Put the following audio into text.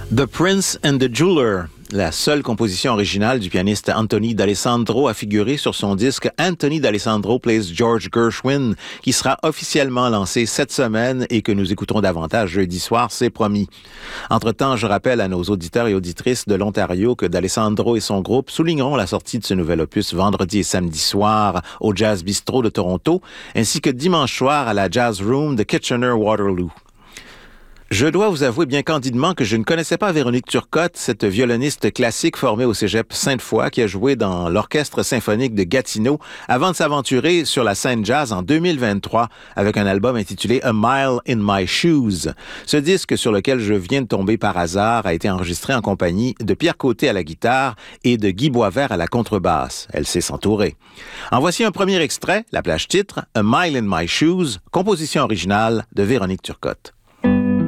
The Prince and the Jeweler, la seule composition originale du pianiste Anthony D'Alessandro, a figuré sur son disque Anthony D'Alessandro Plays George Gershwin, qui sera officiellement lancé cette semaine et que nous écouterons davantage jeudi soir, c'est promis. Entre-temps, je rappelle à nos auditeurs et auditrices de l'Ontario que D'Alessandro et son groupe souligneront la sortie de ce nouvel opus vendredi et samedi soir au Jazz Bistro de Toronto, ainsi que dimanche soir à la Jazz Room de Kitchener-Waterloo. Je dois vous avouer bien candidement que je ne connaissais pas Véronique Turcotte, cette violoniste classique formée au cégep Sainte-Foy qui a joué dans l'Orchestre symphonique de Gatineau avant de s'aventurer sur la scène jazz en 2023 avec un album intitulé A Mile in My Shoes. Ce disque sur lequel je viens de tomber par hasard a été enregistré en compagnie de Pierre Côté à la guitare et de Guy Boisvert à la contrebasse. Elle sait s'entourer. En voici un premier extrait, la plage titre, A Mile in My Shoes, composition originale de Véronique Turcotte.